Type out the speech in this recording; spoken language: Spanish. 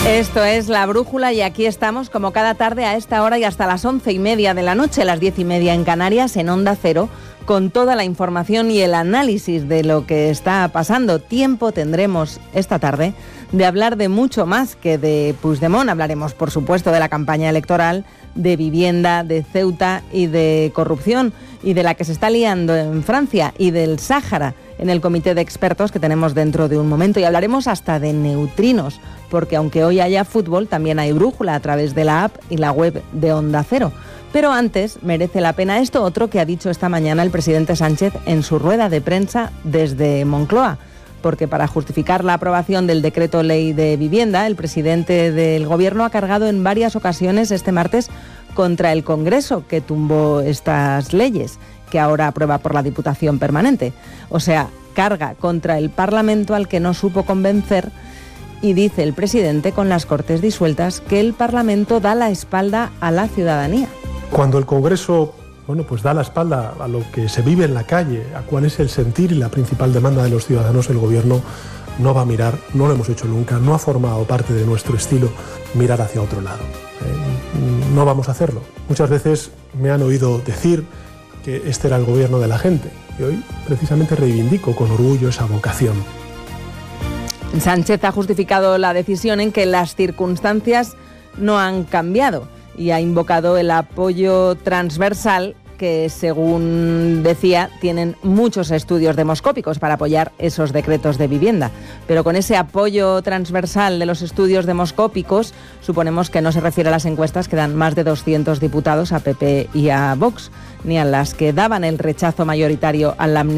Esto es La Brújula y aquí estamos como cada tarde a esta hora y hasta las 11:30 de la noche, las 10:30 en Canarias, en Onda Cero, con toda la información y el análisis de lo que está pasando. Tiempo tendremos esta tarde de hablar de mucho más que de Puigdemont. Hablaremos, por supuesto, de la campaña electoral, de vivienda, de Ceuta y de corrupción, y de la que se está liando en Francia, y del Sáhara en el comité de expertos que tenemos dentro de un momento. Y hablaremos hasta de neutrinos, porque aunque hoy haya fútbol, también hay brújula a través de la app y la web de Onda Cero. Pero antes merece la pena esto otro que ha dicho esta mañana el presidente Sánchez en su rueda de prensa desde Moncloa, porque para justificar la aprobación del decreto ley de vivienda, el presidente del Gobierno ha cargado en varias ocasiones este martes contra el Congreso, que tumbó estas leyes, que ahora aprueba por la Diputación Permanente. O sea, carga contra el Parlamento al que no supo convencer, y dice el presidente, con las Cortes disueltas, que el Parlamento da la espalda a la ciudadanía. Cuando el Congreso pues da la espalda a lo que se vive en la calle, a cuál es el sentir y la principal demanda de los ciudadanos, el Gobierno no va a mirar, no lo hemos hecho nunca, no ha formado parte de nuestro estilo mirar hacia otro lado. No vamos a hacerlo. Muchas veces me han oído decir que este era el gobierno de la gente, y hoy precisamente reivindico con orgullo esa vocación. Sánchez ha justificado la decisión en que las circunstancias no han cambiado y ha invocado el apoyo transversal que, según decía, tienen muchos estudios demoscópicos para apoyar esos decretos de vivienda. Pero con ese apoyo transversal de los estudios demoscópicos, suponemos que no se refiere a las encuestas que dan más de 200 diputados a PP y a Vox, ni a las que daban el rechazo mayoritario a la amnistía